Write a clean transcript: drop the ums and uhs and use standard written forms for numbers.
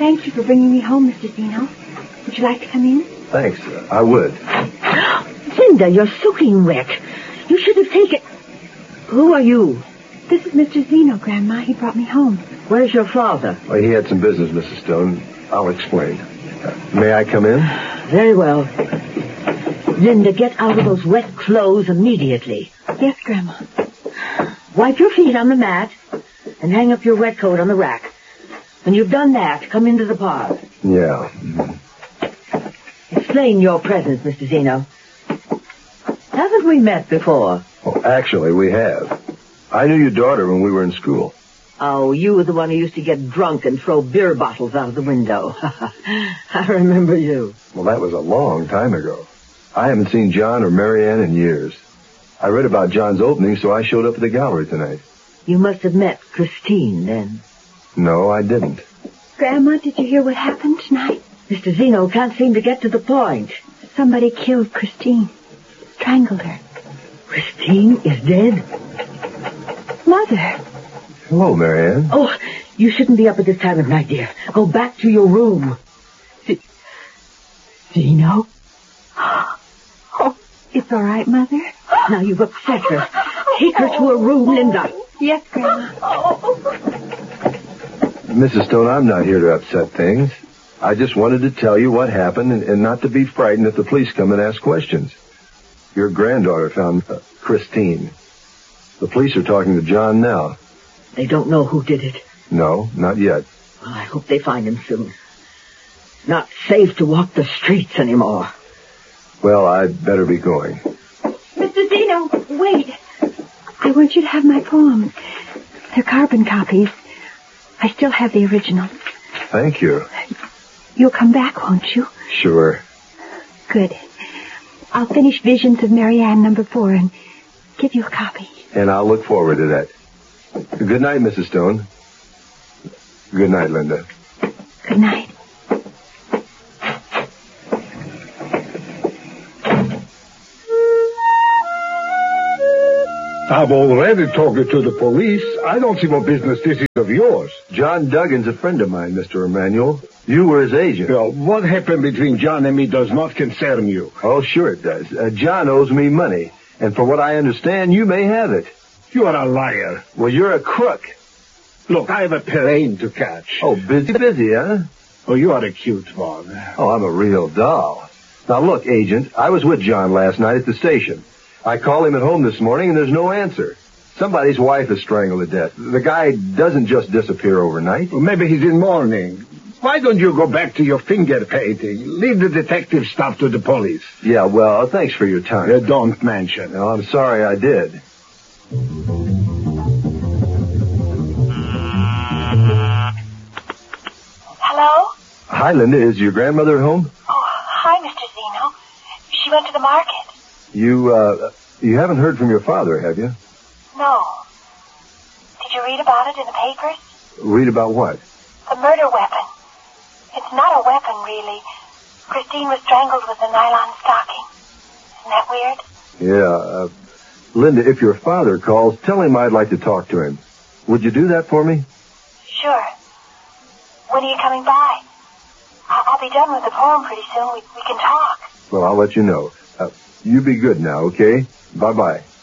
Thank you for bringing me home, Mr. Zeno. Would you like to come in? Thanks. I would. Linda, you're soaking wet. You should have taken... Who are you? This is Mr. Zeno, Grandma. He brought me home. Where's your father? Well, he had some business, Mrs. Stone. I'll explain. May I come in? Very well. Linda, get out of those wet clothes immediately. Yes, Grandma. Wipe your feet on the mat and hang up your wet coat on the rack. When you've done that, come into the parlor. Yeah. Explain your presence, Mr. Zeno. Haven't we met before? Well, actually, we have. I knew your daughter when we were in school. Oh, you were the one who used to get drunk and throw beer bottles out of the window. I remember you. Well, that was a long time ago. I haven't seen John or Marianne in years. I read about John's opening, so I showed up at the gallery tonight. You must have met Christine then. No, I didn't. Grandma, did you hear what happened tonight? Mr. Zeno can't seem to get to the point. Somebody killed Christine. Strangled her. Christine is dead? Mother. Hello, Marianne. Oh, you shouldn't be up at this time of night, dear. Go back to your room. Zeno? Oh, it's all right, Mother. Now you've upset her. Take her to her room, Linda. Yes, Grandma. Mrs. Stone, I'm not here to upset things. I just wanted to tell you what happened and not to be frightened if the police come and ask questions. Your granddaughter found Christine. The police are talking to John now. They don't know who did it. No, not yet. Well, I hope they find him soon. Not safe to walk the streets anymore. Well, I'd better be going. Mr. Zeno, wait. I want you to have my poems. They're carbon copies. I still have the original. Thank you. You'll come back, won't you? Sure. Good. I'll finish Visions of Marianne number 4 and give you a copy. And I'll look forward to that. Good night, Mrs. Stone. Good night, Linda. Good night. I've already talked to the police. I don't see what business this is of yours. John Duggan's a friend of mine, Mr. Emanuel. You were his agent. Well, what happened between John and me does not concern you. Oh, sure it does. John owes me money. And for what I understand, you may have it. You are a liar. Well, you're a crook. Look, I have a plane to catch. Oh, busy, huh? Oh, you are a cute one. Oh, I'm a real doll. Now, look, agent, I was with John last night at the station. I called him at home this morning, and there's no answer. Somebody's wife is strangled to death. The guy doesn't just disappear overnight. Well, maybe he's in mourning. Why don't you go back to your finger painting? Leave the detective stuff to the police. Yeah, well, thanks for your time. Don't mention. No, I'm sorry I did. Hello? Hi, Linda. Is your grandmother at home? Oh, hi, Mr. Zeno. She went to the market. You haven't heard from your father, have you? No. Did you read about it in the papers? Read about what? The murder weapon. It's not a weapon, really. Christine was strangled with a nylon stocking. Isn't that weird? Yeah, Linda, if your father calls, tell him I'd like to talk to him. Would you do that for me? Sure. When are you coming by? I'll be done with the poem pretty soon. We can talk. Well, I'll let you know. You be good now, okay? Bye-bye.